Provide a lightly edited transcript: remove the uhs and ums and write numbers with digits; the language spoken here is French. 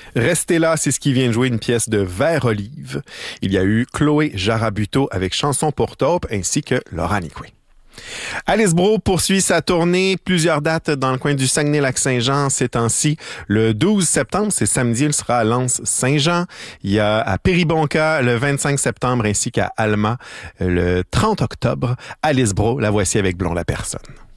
Restez là, c'est ce qui vient de jouer une pièce de Vert Olive. Il y a eu Chloé Jarabuto avec Chanson pour taupe ainsi que Laura Nicoué. Alice Brault poursuit sa tournée. Plusieurs dates dans le coin du Saguenay-Lac-Saint-Jean ces temps-ci. Le 12 septembre, c'est samedi, il sera à Lens-Saint-Jean. Il y a à Péribonka le 25 septembre ainsi qu'à Alma le 30 octobre. Alice Brault, la voici avec Blond la personne.